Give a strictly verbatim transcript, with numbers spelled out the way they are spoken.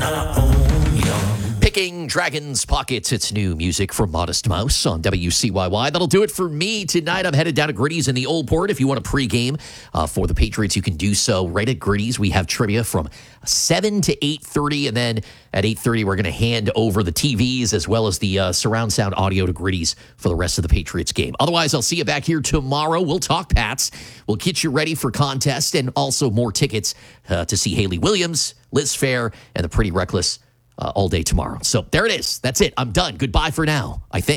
Picking Dragon's Pockets, it's new music from Modest Mouse on W C Y Y. That'll do it for me tonight. I'm headed down to Gritty's in the Old Port. If you want to pregame uh, for the Patriots, you can do so right at Gritty's. We have trivia from seven to eight thirty, and then at eight thirty, we're going to hand over the T Vs as well as the uh, surround sound audio to Gritty's for the rest of the Patriots game. Otherwise, I'll see you back here tomorrow. We'll talk Pats. We'll get you ready for contest and also more tickets uh, to see Haley Williams, Liz Fair, and the Pretty Reckless Uh, all day tomorrow. So there it is. That's it. I'm done. Goodbye for now, I think.